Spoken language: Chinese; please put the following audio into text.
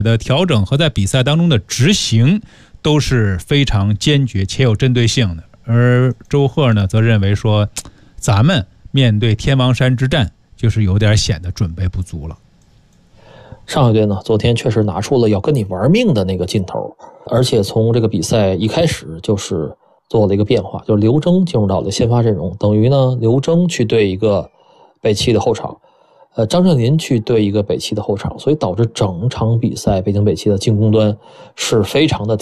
的调整和在比赛当中的执行都是非常坚决且有针对性的。而周贺呢，则认为说，咱们面对天王山之战，就是有点显得准备不足了。 上海队呢，昨天确实拿出了要跟你玩命的那个劲头，而且从这个比赛一开始就是做了一个变化，就是刘铮进入到了先发阵容，等于呢刘铮去对一个北汽的后场，张镇麟去对一个北汽的后场，所以导致整场比赛北京北汽的进攻端是非常的